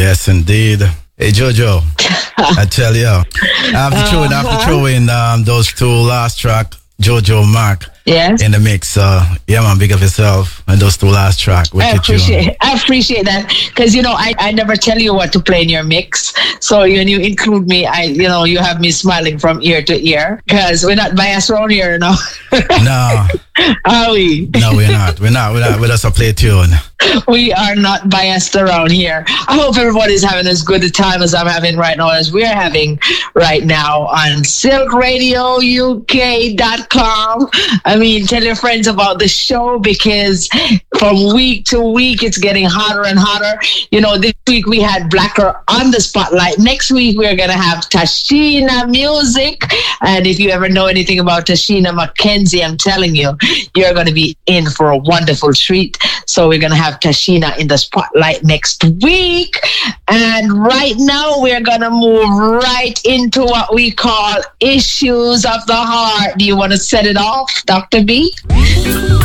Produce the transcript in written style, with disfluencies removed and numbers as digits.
Yes, indeed. Hey, Jojo, I tell you, I have to throw in those two last track, Jojo Mark. Yes. In the mix. Yeah, man, big of yourself and those two last track. I appreciate that because I never tell you what to play in your mix. So when you include me, you have me smiling from ear to ear because we're not biased around here, No. Are we? No, we're not. We're not. We're just a play tune. We are not biased around here. I hope everybody's having as good a time as I'm having right now, as we're having right now on silkradiouk.com. I mean, tell your friends about the show because from week to week, it's getting hotter and hotter. This week we had Blacker on the spotlight. Next week, we're going to have Tashina Music. And if you ever know anything about Tashina McKenzie, I'm telling you, you're going to be in for a wonderful treat. So we're going to have Tashina in the spotlight next week. And right now, we're going to move right into what we call Issues of the Heart. Do you want to set it off, Dr. B?